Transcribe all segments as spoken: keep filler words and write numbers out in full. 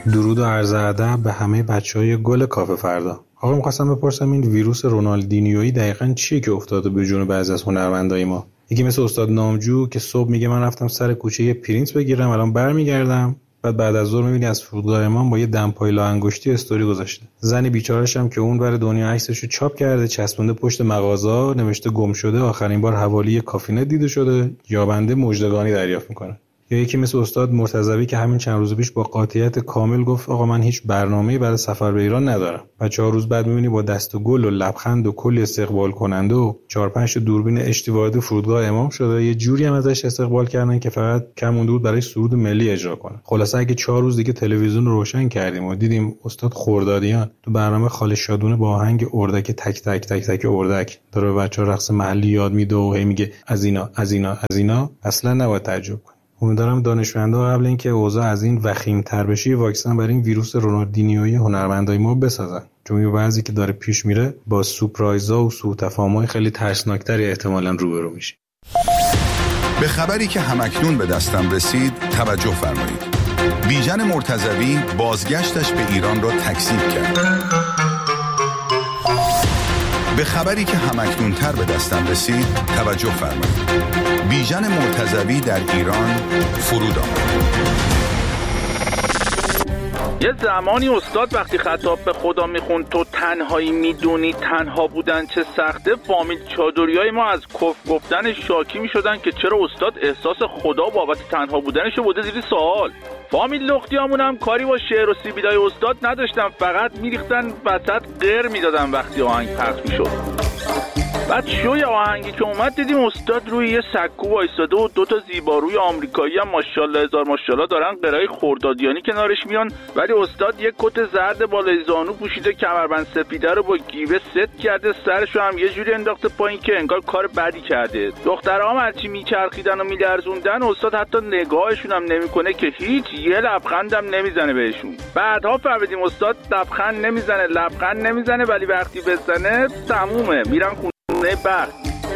درود و عرض ادب به همه بچهای گل کافه فردا. آقا می‌خواستم بپرسم این ویروس رونالدینیویی دقیقاً چیه که افتاده به جون بعضی از هنرمندای ما؟ یکی مثل استاد نامجو که صبح میگه من رفتم سر کوچه یه پرینت بگیرم الان برمیگردم، بعد بعد از ظهر میبینی از فرودگاه امام با یه دمپای لا انگشتی استوری گذاشته. زنی بیچاره‌ش هم که اون ور دنیا عکسشو چاپ کرده چسبونده پشت مغازه، نوشته گم شده، آخرین بار حوالی کافینت دیده شده، یابنده مژدگانی دریافت میکنه. یا یکی مثل استاد مرتضوی که همین چند روز پیش با قاطعیت کامل گفت آقا من هیچ برنامه‌ای برای سفر به ایران ندارم. بعد چهار روز بعد می‌بینی با دست و گل و لبخند و کلی استقبال کننده و چهار پنج تا دوربین اشتی وارد فرودگاه امام شده. یه جوری هم ازش استقبال کردن که فقط کم مونده بود برای سرود ملی اجرا کنه. خلاصه اگه چهار روز دیگه تلویزیون رو روشن کردیم و دیدیم استاد خردادیان تو برنامه خاله شادونه با آهنگ اردک تک تک تک تک اردک داره به بچه‌ها رقص محلی یاد میده و هی میگه از اینا از اینا از اینا، اصلا نباید تعجب کنیم. امیدوارم دانشمندا قبل اینکه اوضاع از این وخیم‌تر بشه واکسن برای این ویروس رونالدینیویی هنرمندای ما بسازن، چون یه وضعی که داره پیش میره با سورپرایزها و سوء تفاهم‌های خیلی ترسناکتری احتمالاً روبرو میشه. به خبری که همکنون به دستم رسید توجه فرمایید. بیژن مرتضوی بازگشتش به ایران را تکذیب کرد. به خبری که همکنون تر به دستم رسید توجه فرمایید. بیژن مرتضوی در ایران فرود آمد. یه زمانی استاد وقتی خطاب به خدا میخوند تو تنهایی میدونی تنها بودن چه سخته، فامیل چادریای ما از کف گفتن شاکی میشدن که چرا استاد احساس خدا بابت تنها بودنشو بوده زیر سوال. فامیل لختیامون هم کاری با شعر و سیبیلای استاد نداشتن، فقط میریختن وسط غر میدادن وقتی آهنگ پخش میشد. بعد شوی آهنگی که اومد دیدیم استاد روی یه سکو وایساده و دوتا زیباروی آمریکایی هم ماشاءالله هزار ماشاءالله دارن قرای خردادیانی کنارش میان، ولی استاد یه کت زرد بالای زانو پوشیده، کمربند سفیده رو با گیوه ست کرده، سرشو هم یه جوری انداخته پایین که انگار کار بدی کرده. دخترها هم هرچی میچرخیدن و میلرزوندن استاد حتی نگاهشون هم نمیکنه که هیچ یه لبخندم نمیزنه بهشون. بعدها فهمیدیم استاد لبخند نمیزنه لبخند نمیزنه ولی وقتی بزنه تمومه، میرن بخت.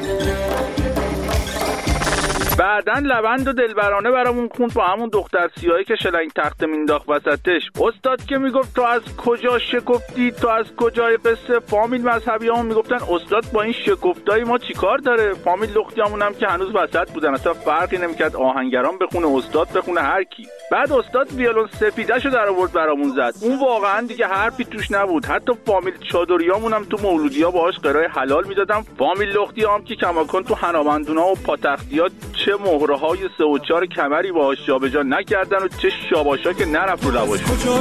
بعدن لبند و دلبرانه برامون خوند با همون دختر سیاهی که شلنگ تخته مینداخت وسطش. استاد که میگفت تو از کجا شکفتی، تو از کجای قصه. فامیل مذهبی همون میگفتن استاد با این شکفتای ما چیکار داره. فامیل لختیامون هم که هنوز وسط بودن، اصلا فرقی نمیکرد آهنگران بخونه استاد بخونه هر کی. بعد استاد ویولون سفیده‌شو در آورد برامون زد، اون واقعا دیگه حرفی توش نبود. حتی فامیل چادریامون هم تو مولودی‌ها باهاش قرای حلال میدادن. فامیل لختیام که کماکان تو حنابندونا و پاتختیات چه مهره‌های سه و چهار کمری باهاش جابجا نکردن و چه شاباشا که نرفت رو لباش.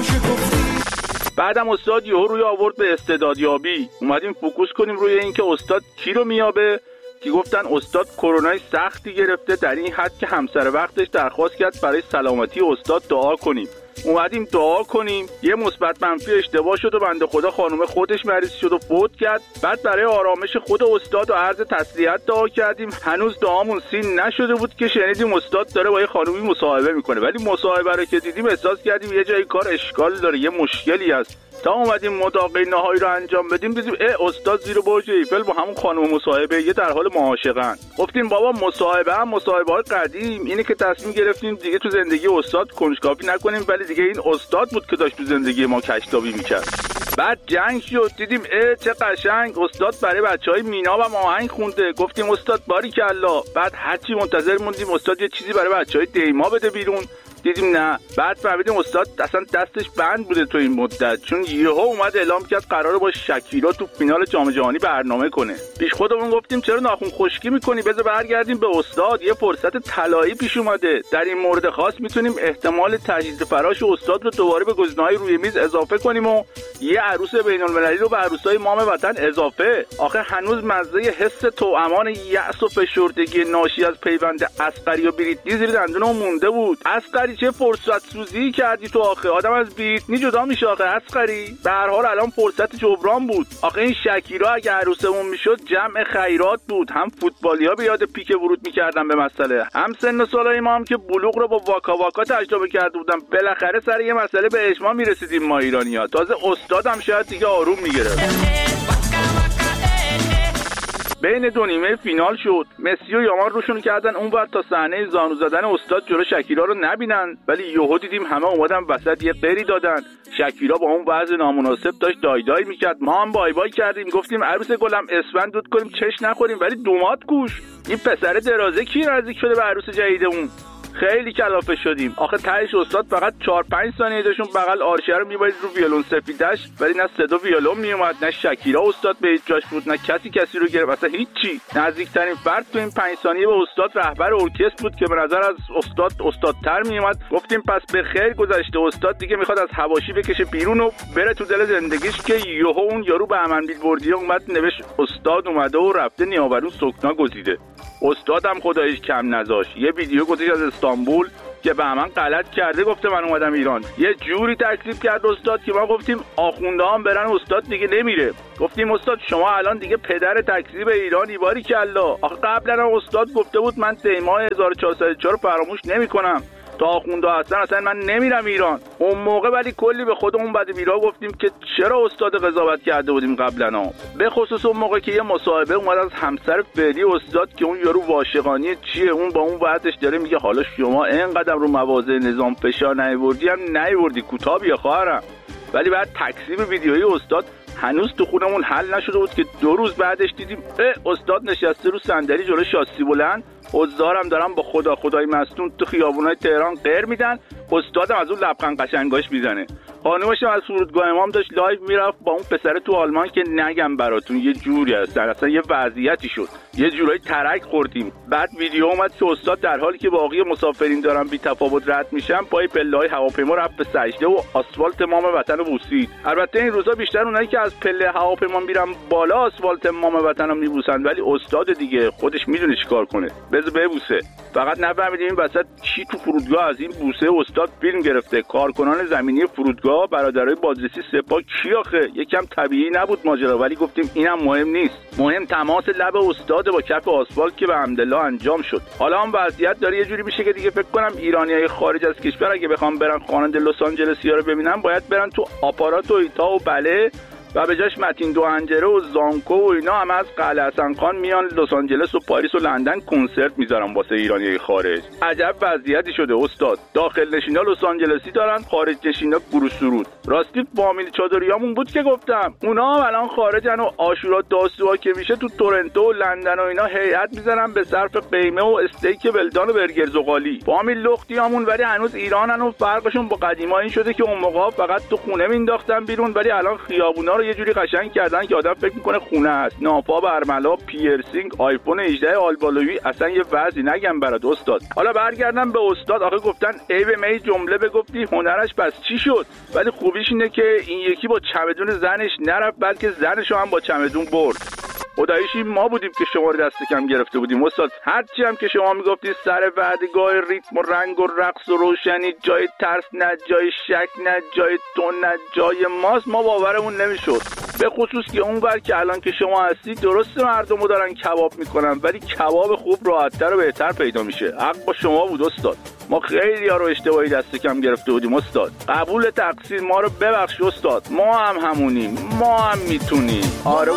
بعدم استاد یهو روی آورد به استعدادیابی. اومدیم فوکوس کنیم روی این که استاد کی رو میابه، که گفتن استاد کرونای سختی گرفته، در این حد که همسر وقتش درخواست کرد برای سلامتی استاد دعا کنیم. اومدیم دعا کنیم، یه مثبت منفی اشتباه شد و بنده خدا خانم خودش مریض شد و فوت کرد. بعد برای آرامش خود استاد و عرض تسلیت دعا کردیم. هنوز دعامون سین نشده بود که شنیدیم استاد داره با یه خانومی مصاحبه میکنه، ولی مصاحبه رو که دیدیم احساس کردیم یه جای کار اشکال داره، یه مشکلی هست. تا اومدیم مداقه نهایی رو انجام بدیم دیدیم اه استاد زیر برج ایفل با همون خانم مصاحبه یه در حال معاشقن. گفتیم بابا مصاحبه هم مصاحبه‌های قدیم اینه که تصمیم گرفتیم دیگه تو زندگی استاد کنجکاوی نکنیم، ولی دیگه این استاد بود که داشت تو زندگی ما کشتابی میکرد. بعد جنگ شد، دیدیم اه چه قشنگ استاد برای بچهای مینا و آهنگ خونده. گفتیم استاد باریکالله. بعد هرچی منتظر موندیم استاد یه چیزی برای بچهای دیما بده بیرون، دیدیم نه. بعد فهمیدیم استاد اصلا دستش بند بوده تو این مدت، چون یهو اومد اعلام کرد قراره با شکیرا تو فینال جام جهانی برنامه کنه. پیش خودمون گفتیم چرا ناخن خشکی میکنی، بذار برگردیم به استاد، یه فرصت طلایی پیش اومده. در این مورد خاص میتونیم احتمال تجهیز فراش استاد رو دوباره به گزینه‌های روی میز اضافه کنیم و یه عروس بین‌المللی رو به عروسای مام وطن اضافه. آخه هنوز مزه حس توامان یأس و فشردگی ناشی از پیوند اصغری و بریتنی زیر دندونم مونده بود. اصغری چه فرصت سوزی کردی تو، آخه آدم از بریتنی جدا میشه آخه اصغری. به هر حال الان فرصت جبران بود. آخه این شکیرا اگه عروسمون میشد جمع خیرات بود، هم فوتبالیا به یاد پیک ورود میکردن به مسئله، هم سن و سالای ما هم که بلوغ رو با واکا واکا تجربه کرده بودن. بالاخره سر یه مسئله به اجماع میرسیدیم ما ایرانی‌ها. تازه استادم شاید دیگه آروم میگرفت. بین دو نیمه فینال شد. مسی و یامان روشون کردن اونور تا صحنه زانو زدن استاد جلو شکیرا رو نبینن، ولی یهو دیدیم همه اومدن وسط یه قری دادن. شکیرا با اون وضع نامناسب داشت دای دای میکرد. ما هم بای بای کردیم، گفتیم عروس گلم اسفند دود کنیم چش نخوریم، ولی دومات گوش. این پسر درازه کی نزدیک شده به عروس جدیدمون؟ خیلی کلافه شدیم. آخه تهش استاد فقط چهار پنج ثانیه داشون بغل آرشه رو میبرید رو ویولون سفیدش، ولی نه صدا ویولون میومد، نه شکیرا استاد به هیچ جاش بود، نه کسی کسی رو گرفت، اصلا هیچی. نزدیکترین فرد تو این پنج ثانیه به استاد رهبر ارکستر بود که به نظر از استاد استادتر میومد. گفتیم پس به خیر گذشته، استاد دیگه میخواد از حواشی بکشه بیرون و بره تو دل زندگیش، که یهو اون یارو به امن بیلبوردی اومد نوشت استاد اومده و رفته نیاورون سکنا گزیده. استادم خداییش کم نذاشت، یه ویدیو گذاشت از استانبول که به من غلط کرده، گفته من اومدم ایران. یه جوری تکذیب کرد استاد که ما گفتیم آخونده هم برن استاد دیگه نمیره. گفتیم استاد شما الان دیگه پدر تکذیب ایرانی، باری کلا. آخه قبلا هم استاد گفته بود من دیماه هزار و چهارصد و چهار رو فراموش نمی‌کنم، تا آخونده هستن اصلا من نمیرم ایران. اون موقع ولی کلی به خودمون بد بیرا گفتیم که چرا استاد قضاوت کرده بودیم قبلا ها. به خصوص اون موقع که یه مصاحبه اومد از همسر فعلی استاد که اون یارو واشقانی چیه، اون با اون وعدش داره میگه حالا شما اینقدر رو مواضع نظام فشار نیاوردی هم نیاوردی کوتاه بیا خواهرم. ولی بعد تکذیب ویدیویی استاد هنوز تو خونمون حل نشده بود که دو روز بعدش دیدیم اه استاد نشسته رو صندلی جلوی شاسی بلند، حضارم دارن با خدا خدای مستون تو خیابونای تهران غیر میدن، استادم از اون لبخند قشنگاش میزنه. خانومش از فرودگاه امام داشت لایو میرفت با اون پسر تو آلمان که نگم براتون یه جوری هستن، اصلا یه وضعیتی شد، یه جورایی ترک خوردیم. بعد ویدیو اومد که استاد در حالی که باقی مسافرین دارن بی تفاوت رد میشن پای پله‌های هواپیما رفت به سجده و آسفالت مام وطن رو بوسید. البته این روزا بیشتر اونایی که از پله هواپیما میرن بالا آسفالت مام وطن رو میبوسن، ولی استاد دیگه خودش میدونه چیکار کنه، بذار ببوسه. فقط نفهمیدیم این وسط چی تو فرودگاه از این بوسه استاد فیلم گرفته. کارکنان زمینی فرودگاه برادرای بازرسی سپاه کی آخه؟ یکم طبیعی نبود ماجرا، ولی گفتیم اینم مهم نیست، مهم تماس لب استاد با کف آسفالت که به حمدالله انجام شد. حالا هم وضعیت داره یه جوری میشه که دیگه فکر کنم ایرانیای خارج از کشور اگه بخوام برن خواننده لس آنجلسیا رو ببینن باید برن تو آپارات و ایتا و بله و به جاش متین دو انجره و زانکو و اینا هم از قلعه حسن خان میان لس آنجلس و پاریس و لندن کنسرت میذارن واسه ایرانیای خارج. عجب وضعیتی شده استاد. داخل نشینا لس آنجلسی دارن، خارج نشینا گروه سرود. راستی فامیل چادریامون بود که گفتم اونا هم الان خارجن و عاشورا داسوها که میشه تو تورنتو و لندن و اینا هیئت میزنن به صرف قیمه و استیک ولدان و برگر زغالی. فامیل لختیامون ولی هنوز ایرانن و فرقشون با قدیما این شده که اون موقع فقط تو خونه مینداختن بیرون، ولی الان خیابونا رو یه جوری قشنگ کردن که آدم فکر میکنه خونه است. ناپا، برملا، پیرسینگ، آیفون هجده آلبالویی، اصلا یه وضعی نگم برات استاد. حالا برگردم به استاد. آخه گفتن عیب می جمله بگفتی هنرش پس چی شد؟ ولی خوبیش اینه که این یکی با چمدون زنش نرفت بلکه زنشو هم با چمدون برد. خداییش ما بودیم که شما رو دست کم گرفته بودیم استاد. هرچی هم که شما میگفتی سر وعدگاه ریتم و رنگ و رقص و روشنی جای ترس نه، جای شک نه، جای تو نه، جای ماست، ما باورمون نمیشد. به خصوص که اونور که الان که شما هستی درسته مردمو دارن کباب میکنن، ولی کباب خوب راحت‌تر و بهتر پیدا میشه. حق با شما بود استاد. ما خیلی ها رو اشتباهی دست کم گرفته بودیم استاد. قبول تقصیر، ما رو ببخش استاد. ما هم همونیم، ما هم میتونیم. آره